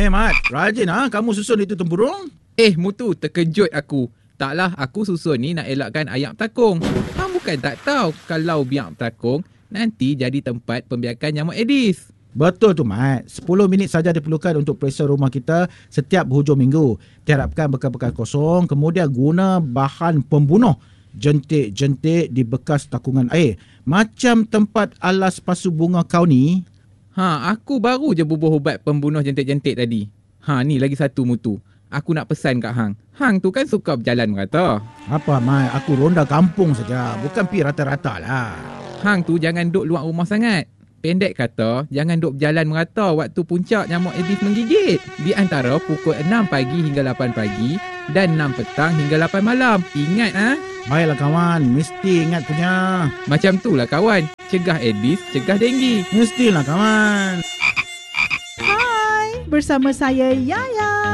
Mat, rajin kamu susun itu tempurung. Mutu, terkejut aku. Taklah, aku susun ni nak elakkan ayam takung. Hang bukan tak tahu kalau biak takung nanti jadi tempat pembiakan nyamuk Aedes. Betul tu, Mat. 10 minit saja diperlukan untuk periksa rumah kita setiap hujung minggu. Tiarapkan bekal-bekal kosong, kemudian guna bahan pembunuh. Jentik-jentik di bekas takungan air. Macam tempat alas pasu bunga kau ni. Aku baru je bubuh ubat pembunuh jentik-jentik tadi. Ni lagi satu, Mutu. Aku nak pesan kat Hang. Hang tu kan suka berjalan merata. Apa, Mat? Aku ronda kampung saja. Bukan pi rata-rata lah. Hang tu jangan duk luar rumah sangat. Pendek kata, jangan duk berjalan merata waktu puncak nyamuk Aedes menggigit. Di antara pukul 6 pagi hingga 8 pagi dan 6 petang hingga 8 malam. Ingat Baiklah kawan, mesti ingat punya. Macam tu lah kawan. Cegah Aedes, cegah denggi. Mestilah kawan. Hai, bersama saya Yaya.